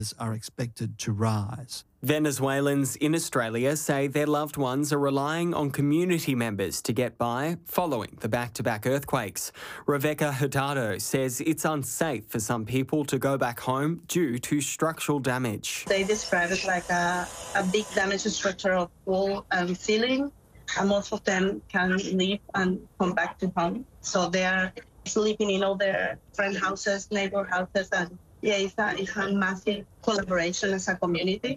are expected to rise. Venezuelans in Australia say their loved ones are relying on community members to get by following the back-to-back earthquakes. Rebecca Hurtado says it's unsafe for some people to go back home due to structural damage. They describe it like a big damage structure of wall and ceiling, and most of them can leave and come back to home. So they are sleeping in all their friend houses, neighbor houses, and it's a massive collaboration as a community.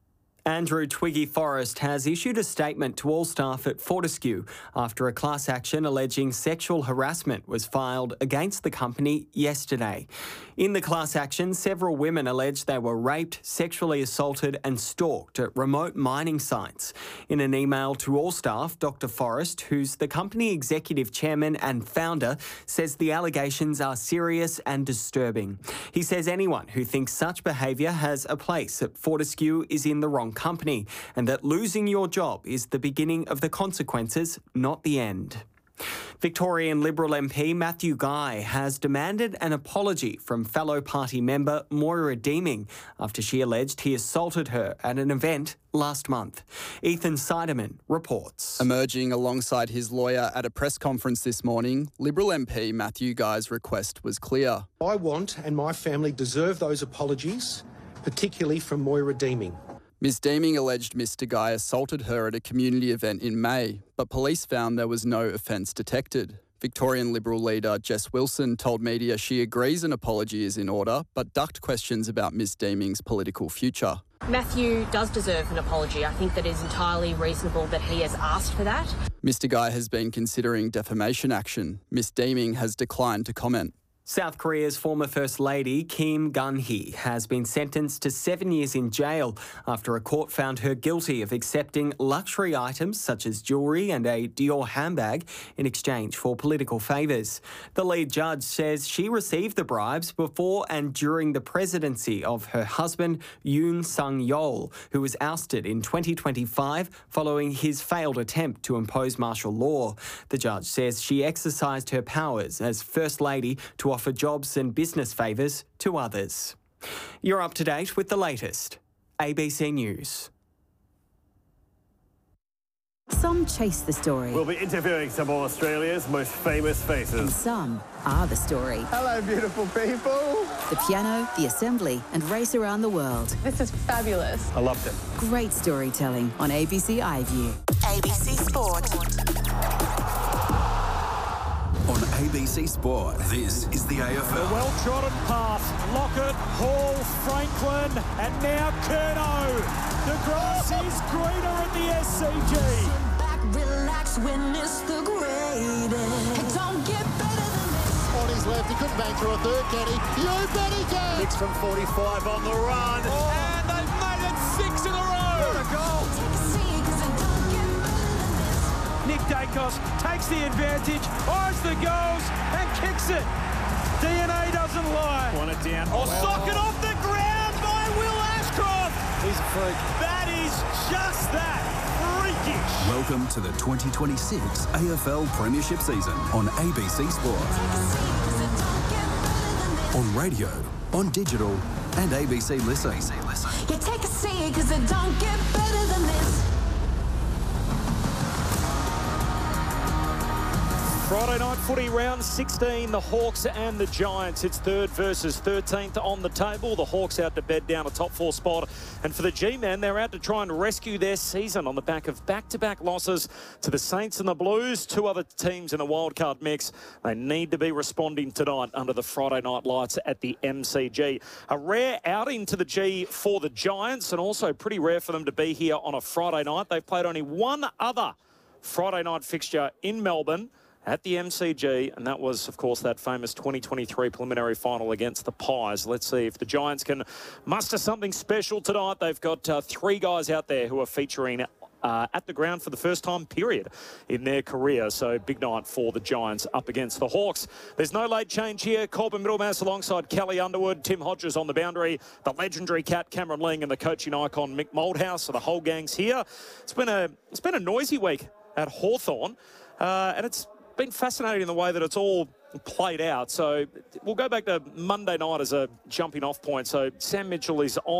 Andrew Twiggy Forrest has issued a statement to all staff at Fortescue after a class action alleging sexual harassment was filed against the company yesterday. In the class action, several women alleged they were raped, sexually assaulted and stalked at remote mining sites. In an email to all staff, Dr Forrest, who's the company executive chairman and founder, says the allegations are serious and disturbing. He says anyone who thinks such behaviour has a place at Fortescue is in the wrong company, and that losing your job is the beginning of the consequences, not the end. Victorian Liberal MP Matthew Guy has demanded an apology from fellow party member Moira Deeming after she alleged he assaulted her at an event last month. Ethan Seiderman reports. Emerging alongside his lawyer at a press conference this morning, Liberal MP Matthew Guy's request was clear. I want and my family deserve those apologies, particularly from Moira Deeming. Ms Deeming alleged Mr Guy assaulted her at a community event in May, but police found there was no offence detected. Victorian Liberal leader Jess Wilson told media she agrees an apology is in order, but ducked questions about Ms Deeming's political future. Matthew does deserve an apology. I think that is entirely reasonable that he has asked for that. Mr Guy has been considering defamation action. Ms Deeming has declined to comment. South Korea's former First Lady, Kim Gun-hee, has been sentenced to 7 years in jail after a court found her guilty of accepting luxury items such as jewellery and a Dior handbag in exchange for political favours. The lead judge says she received the bribes before and during the presidency of her husband, Yoon Sung-yeol, who was ousted in 2025 following his failed attempt to impose martial law. The judge says she exercised her powers as First Lady to offer jobs and business favours to others. You're up to date with the latest. ABC News. Some chase the story. We'll be interviewing some of Australia's most famous faces. And some are the story. Hello, beautiful people. The piano, the assembly, and race around the world. This is fabulous. I loved it. Great storytelling on ABC iView. ABC Sport. On ABC Sport, this is the AFL. A well-trodden path. Lockett, Hall, Franklin, and now Curnow. The grass is greener at the SCG. Sit back, relax, witness the greatest. It don't get better than this. On his left, he couldn't bang through a third, can he? You bet he can. Hits from 45 on the run. Oh. And they've made it 6 in a row. What a goal. Nick Dacos takes the advantage, eyes the goals and kicks it. DNA doesn't lie. Want it down. Oh, socket off the ground by Will Ashcroft. He's a freak. That is just that. Freakish. Welcome to the 2026 AFL Premiership season on ABC Sport. On radio, on digital and ABC Listen. You take a seat because it don't get better than this. Friday night footy round 16, the Hawks and the Giants. It's 3rd versus 13th on the table. The Hawks out to bed down a top 4 spot. And for the G-men, they're out to try and rescue their season on the back of back-to-back losses to the Saints and the Blues, 2 other teams in the wildcard mix. They need to be responding tonight under the Friday night lights at the MCG. A rare outing to the G for the Giants, and also pretty rare for them to be here on a Friday night. They've played only one other Friday night fixture in Melbourne at the MCG, and that was, of course, that famous 2023 preliminary final against the Pies. Let's see if the Giants can muster something special tonight. They've got 3 guys out there who are featuring at the ground for the first time, period, in their career. So big night for the Giants up against the Hawks. There's no late change here. Corbin Middlemass alongside Kelly Underwood, Tim Hodges on the boundary, the legendary Cat Cameron Ling, and the coaching icon Mick Moldhouse. So the whole gang's here. It's been a noisy week at Hawthorn, and it's been fascinating in the way that it's all played out. So we'll go back to Monday night as a jumping off point. So Sam Mitchell is on.